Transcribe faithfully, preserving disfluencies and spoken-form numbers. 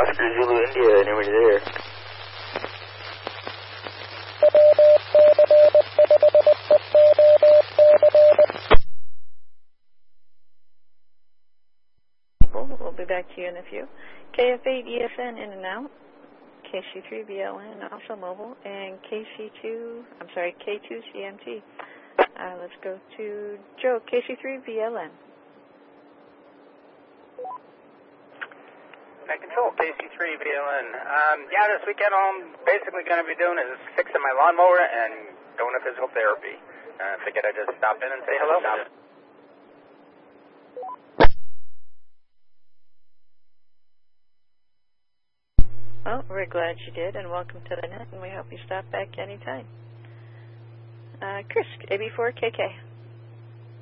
Oscar Zulu India, anybody there? We'll, we'll be back to you in a few. K F eight E S N in and out, K C three B L N also mobile, and K C two, I'm sorry, K two C M T. Uh, let's go to Joe, K C three B L N. Net Control, K C three B L N. Um, yeah, this weekend all I'm basically going to be doing is fixing my lawnmower and going to physical therapy. I uh, figured I'd just stop in and say hello. Well, we're glad you did, and welcome to the net, and we hope you stop back anytime. Uh, Chris, A B four K K.